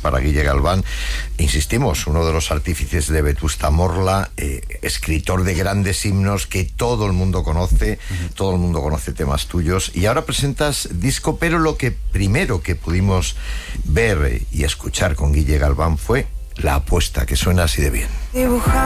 para Guille Galván. Insistimos, uno de los artífices de Vetusta Morla, escritor de grandes himnos que todo el mundo conoce, todo el mundo conoce temas tuyos, y ahora presentas disco, pero lo que primero que pudimos ver y escuchar con Guille Galván fue La Apuesta, que suena así de bien.